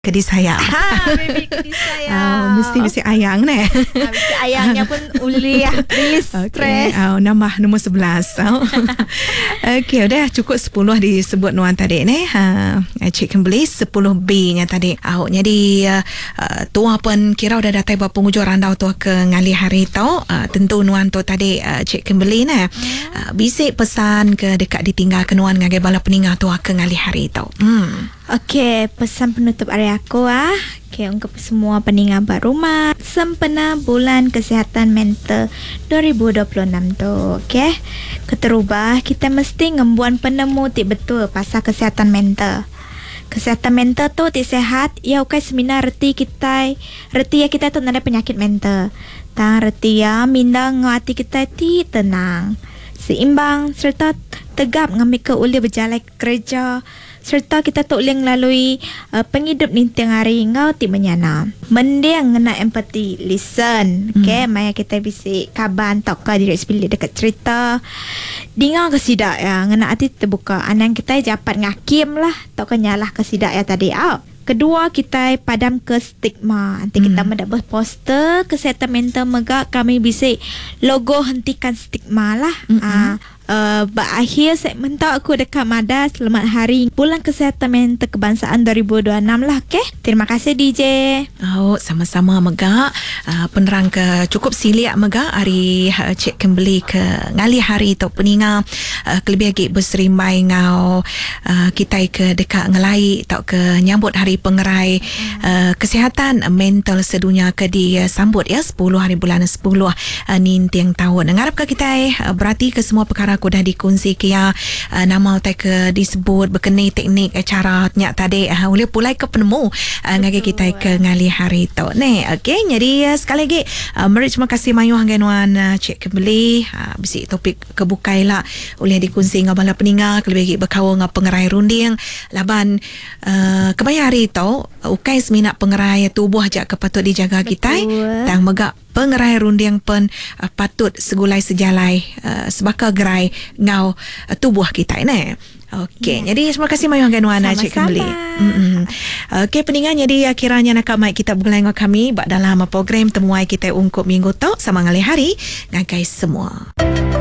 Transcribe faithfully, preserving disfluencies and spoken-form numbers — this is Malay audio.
Kedis saya. Ha, baby kedis saya. Oh, mesti mesti ayang ne. Ha, mesti ayangnya pun uli ya. Please Okay. stress. Oh, nambah nombor sebelas. Oh. Okey, dah cukup sepuluh disebut Nuan tadi ni. Ha, Cik Kimberly sepuluh B nya tadi. Oh, jadi uh, uh, tua pun kira udah datang buat penghujung randau tu ke ngali hari tau. Uh, tentu Nuan tu tadi uh, Cik Kimberly ni. Uh, bisik pesan ke dekat ditinggal ke Nuan ngagai bala peninggal tu ke ngali hari tau. Hmm. Okey, pesan penutup hari aku ah. Okey, untuk semua pendengar berumah, sempena bulan kesihatan mental dua ribu dua puluh enam tu. Okey. Keterubah kita mesti ngembuan penemu ti betul pasal kesihatan mental. Kesihatan mental tu ti sehat, ya ukai seminar reti kita, reti ya kita tu ada penyakit mental. Tang reti ya minda ngati kita ti tenang, seimbang serta tegap ngambil ke uli berjalan kerja serta kita tak boleh melalui uh, penghidup ni tengah hari ngau ti menyana. Mendiang ngena empathy, listen. Okay, hmm. maya kita bisik kaban tak ka direct spill dekat cerita. Dengar ke sidak ya, ngena hati terbuka. Anang kita japat ngakim lah, tak ka nyalah ke sidak ya tadi. Out. Kedua, kita padam ke stigma. Nanti kita hmm. mendapat poster kesihatan mental megak kami bisik logo hentikan stigma lah. Hmm. Uh, Uh, berakhir segmen tak aku dekat Mada. Selamat Hari Bulan Kesihatan Mental Kebangsaan dua ribu dua puluh enam lah. Okay? Terima kasih D J. Oh, sama-sama Megak. Uh, penerang ke cukup siliak Megak hari uh, Cik Kimberly ke ngali hari tu peninga uh, kelebih lagi berserimbai ngau uh, kita ke dekat ngelai tak ke nyambut hari pengerai uh, kesihatan mental sedunia ke disambut ya sepuluh hari bulan sepuluh uh, ni tiang tahun. Ngarap ke kita uh, berarti ke semua perkara aku dah dikongsi ke ya uh, nama tak ke disebut berkenai teknik uh, cara nyak tadi uh, boleh pulai ke penemu uh, ngagi kita ke ngali hari tu ni. Okey, jadi uh, sekali lagi uh, mari terima kasih mayu hangganuan uh, Cik Kimberly uh, bisi topik kebukai lah boleh dikongsi ngau bala peninga kelebih lagi berkawan ngau pengerai runding laban uh, kebaya hari tu uh, ukai seminat pengerai tubuh aja kepatut dijaga kita tang megak pengerai runding pun uh, patut segulai sejalai uh, sebaka gerai ngau uh, tubuh kita ini. Okey, yeah. Jadi terima kasih Mayu Hangganuan Cik Kimberly. Okey, pendengar, jadi kiranya nak mai kita bergulai dengan kami bak dalam program temuai kita ungkup minggu tu sama ngali hari ngagai semua.